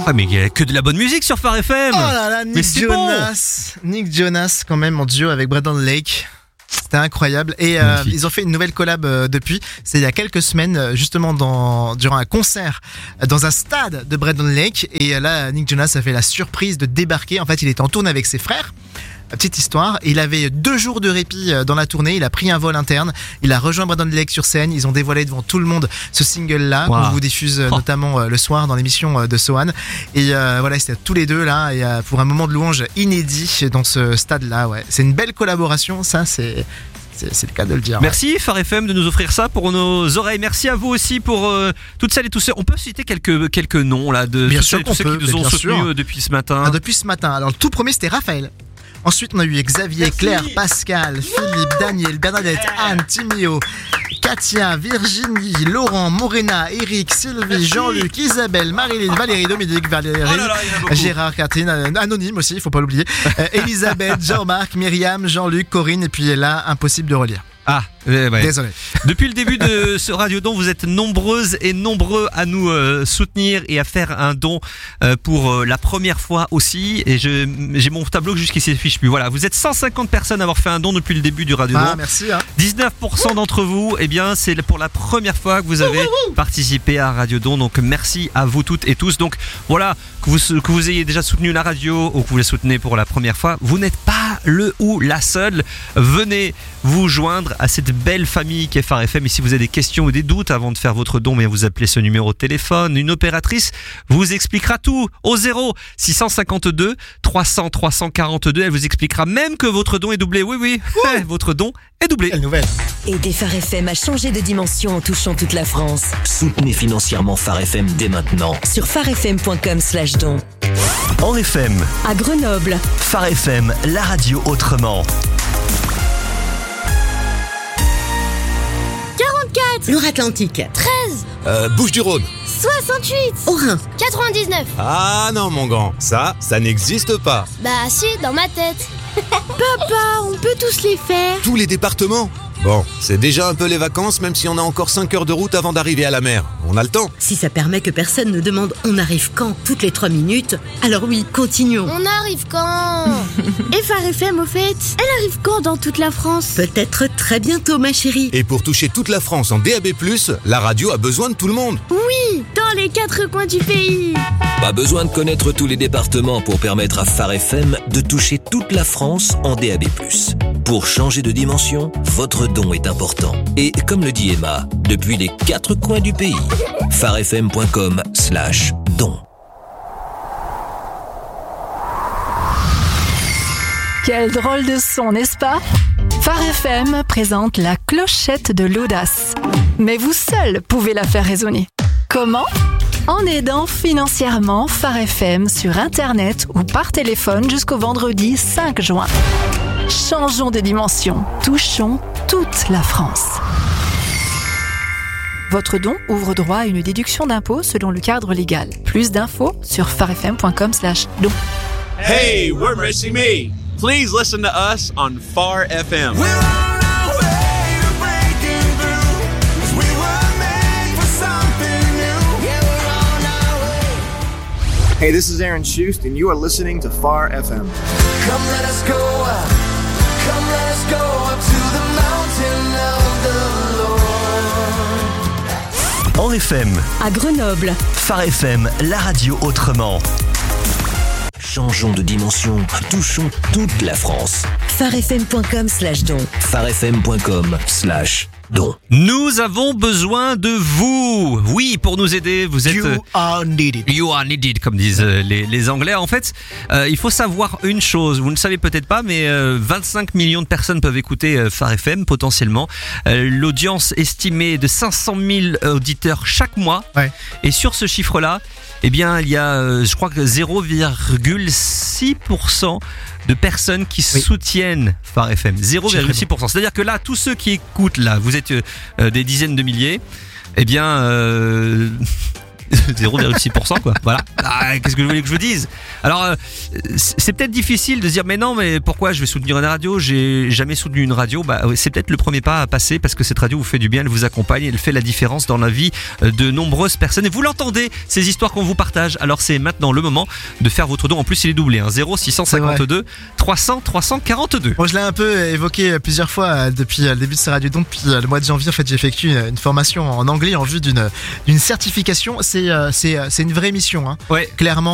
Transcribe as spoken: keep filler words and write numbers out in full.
Ah mais il y a que de la bonne musique sur Phare F M. Oh là là, Nick Jonas, bon. Nick Jonas quand même en duo avec Brandon Lake. C'était incroyable et euh, ils ont fait une nouvelle collab euh, depuis. C'est il y a quelques semaines justement dans durant un concert dans un stade de Brandon Lake et là Nick Jonas a fait la surprise de débarquer. En fait, il était en tournée avec ses frères. Petite histoire, il avait deux jours de répit dans la tournée, il a pris un vol interne, il a rejoint Brandon Lake sur scène, ils ont dévoilé devant tout le monde ce single-là, wow. qu'on vous diffuse oh. notamment le soir dans l'émission de Sohan. Et euh, voilà, c'était tous les deux là, et euh, pour un moment de louange inédit dans ce stade-là. Ouais. C'est une belle collaboration, ça c'est... C'est, c'est le cas de le dire. Merci ouais. Phare F M de nous offrir ça pour nos oreilles. Merci à vous aussi pour euh, toutes celles et tous ceux. On peut citer quelques, quelques noms là de bien tous, sûr ceux, tous ceux qui nous ont soutenus depuis ce matin. Ah, depuis ce matin. Alors le tout premier c'était Raphaël. Ensuite, on a eu Xavier, Merci. Claire, Pascal, Philippe, Daniel, Bernadette, Anne, Timio, Katia, Virginie, Laurent, Morena, Eric, Sylvie, Merci. Jean-Luc, Isabelle, Marilyn, Valérie, Dominique, Valérie, oh là là, Gérard, Catherine, anonyme aussi, il faut pas l'oublier, euh, Elisabeth, Jean-Marc, Myriam, Jean-Luc, Corinne, et puis là, impossible de relire. Ah, ouais. Désolé. Depuis le début de ce Radio Don, vous êtes nombreuses et nombreux à nous euh, soutenir et à faire un don euh, pour euh, la première fois aussi. Et je, j'ai mon tableau jusqu'ici s'affiche plus. Voilà, vous êtes cent cinquante personnes à avoir fait un don depuis le début du Radio ah, Don. Merci. Hein. dix-neuf pour cent d'entre vous, eh bien, c'est pour la première fois que vous avez ouh, ouh, ouh. participé à Radio Don. Donc merci à vous toutes et tous. Donc voilà, que vous, que vous ayez déjà soutenu la radio ou que vous les soutenez pour la première fois, vous n'êtes pas le ou la seule. Venez vous joindre à cette belle famille qui est Phare F M. Et si vous avez des questions ou des doutes avant de faire votre don, mais vous appelez ce numéro de téléphone. Une opératrice vous expliquera tout au zéro six cent cinquante-deux trois cents trois cent quarante-deux. Elle vous expliquera même que votre don est doublé. Oui, oui, votre don est doublé. Quelle nouvelle. Aidez Phare F M à changer de dimension en touchant toute la France. Soutenez financièrement Phare F M dès maintenant. Sur pharefm point com slash don. En F M. À Grenoble. Phare F M, la radio autrement. quarante-quatre. Loire-Atlantique. treize. Euh, Bouches-du-Rhône. soixante-huit. Haut-Rhin. quatre-vingt-dix-neuf. Ah non mon grand, ça, ça n'existe pas. Bah si, dans ma tête. Papa, on peut tous les faire. Tous les départements. Bon, c'est déjà un peu les vacances, même si on a encore cinq heures de route avant d'arriver à la mer. On a le temps. Si ça permet que personne ne demande on arrive quand toutes les trois minutes, alors oui, continuons. On arrive quand? Et Phare F M au fait, elle arrive quand dans toute la France? Peut-être très bientôt ma chérie. Et pour toucher toute la France en D A B plus, la radio a besoin de tout le monde. Oui, dans les quatre coins du pays. Pas besoin de connaître tous les départements pour permettre à Phare F M de toucher toute la France en D A B plus. Pour changer de dimension, votre don est important. Et comme le dit Emma, depuis les quatre coins du pays, pharefm point com slash don. Quel drôle de son, n'est-ce pas? Phare F M présente la clochette de l'audace. Mais vous seul pouvez la faire résonner. Comment? En aidant financièrement Phare F M sur Internet ou par téléphone jusqu'au vendredi cinq juin. Changeons de dimension, touchons toute la France. Votre don ouvre droit à une déduction d'impôt selon le cadre légal. Plus d'infos sur pharefm point com slash don. Hey, we're Missy Me. Please listen to us on Phare F M. We're on our way to breaking through. We were made for something new. Yeah, we're on our way. Hey, this is Aaron Schust, and you are listening to Phare F M. Come let us go up. Come let us go up to the mountain of the Lord. En F M. À Grenoble. Phare F M, la radio autrement. Changeons de dimension, touchons toute la France. pharefm point com slash don. pharefm point com slash don. Nous avons besoin de vous. Oui, pour nous aider, vous êtes... You are needed. You are needed, comme disent les, les Anglais. En fait, euh, il faut savoir une chose. Vous ne savez peut-être pas, mais euh, vingt-cinq millions de personnes peuvent écouter euh, Phare F M, potentiellement. Euh, l'audience estimée est de cinq cent mille auditeurs chaque mois. Ouais. Et sur ce chiffre-là, eh bien, il y a, euh, je crois que zéro virgule six pour cent de personnes qui oui. soutiennent Phare F M. zéro virgule six pour cent. C'est-à-dire que là, tous ceux qui écoutent, là, vous êtes euh, des dizaines de milliers, eh bien, euh, zéro virgule six pour cent quoi. Voilà. Ah, qu'est-ce que vous voulez que je vous dise? Alors, euh, c'est peut-être difficile de se dire, mais non, mais pourquoi je vais soutenir une radio? J'ai jamais soutenu une radio. Bah, c'est peut-être le premier pas à passer parce que cette radio vous fait du bien, elle vous accompagne, elle fait la différence dans la vie de nombreuses personnes. Et vous l'entendez, ces histoires qu'on vous partage. Alors, c'est maintenant le moment de faire votre don. En plus, il est doublé. Hein. zéro six cent cinquante-deux trois cents trois cent quarante-deux. Bon, je l'ai un peu évoqué plusieurs fois depuis le début de ce radio don. Depuis le mois de janvier, en fait, j'ai effectué une formation en anglais en vue d'une d'une certification. C'est c'est c'est une vraie mission. Hein. Ouais. Clairement.